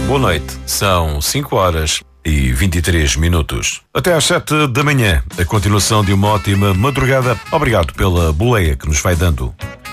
Boa noite, são 5h23. Até às 7 da manhã, a continuação de uma ótima madrugada. Obrigado pela boleia que nos vai dando.